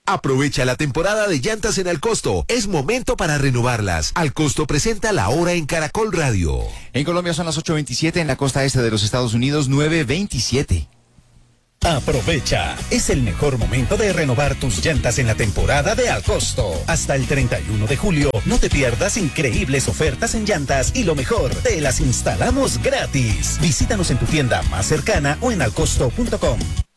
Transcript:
Aprovecha la temporada de llantas en Al Costo. Es momento para renovarlas. Al Costo presenta La Hora en Caracol Radio. En Colombia son las 8:27, en la costa este de los Estados Unidos 9:27. Aprovecha, es el mejor momento de renovar tus llantas en la temporada de Al Costo. Hasta el 31 de julio, no te pierdas increíbles ofertas en llantas y lo mejor, te las instalamos gratis. Visítanos en tu tienda más cercana o en alcosto.com.